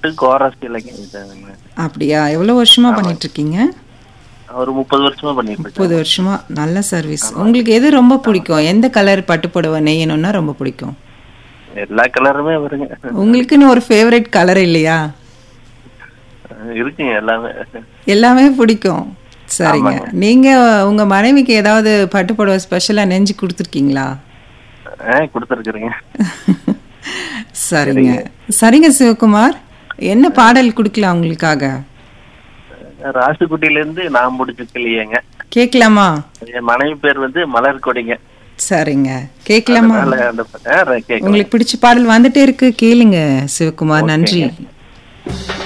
பட்டு கோரஸ் இல்லைங்க இதுங்க. அப்படியா? எவ்வளோ வருஷமா பண்ணிட்டு இருக்கீங்க? ஒரு 30 வருஷமா பண்ணிட்டு 30 இருக்கேன். வருஷமா. நல்ல சர்வீஸ். உங்களுக்கு எது ரொம்ப பிடிக்கும்? எந்த கலர் பட்டுப்புடவை நெய்யணும்னா ரொம்ப பிடிக்கும்? எல்லா கலருமே வருங்க. உங்களுக்குன்னு ஒரு ஃபேவரட் கலர் இல்லையா? இருக்குங்க எல்லாமே. எல்லாமே பிடிக்கும். சரிங்க. ஆமாங்க. நீங்க உங்க மனைவிக்கு ஏதாவது பட்டுப்புடவை ஸ்பெஷலா நெஞ்சு கொடுத்துருக்கீங்களா? கொடுத்துருக்குறேங்க. சரிங்க. சரிங்க சிவகுமார். என்ன பாடல் கொடுக்கலாம் உங்களுக்காக? ராசுகுட்டில இருந்து நான் முடிச்சுக்கலையேங்க. கேட்கலாமா? என் மனைவி பேர் வந்து மலர் கொடிங்க. சரிங்க. கேட்கலாமா? அதனால அந்த கேட்கலாம். உங்களுக்கு பிடிச்ச பாடல் வந்துட்டே இருக்கு, கேளுங்க சிவகுமார். நன்றி. ஓகேங்க.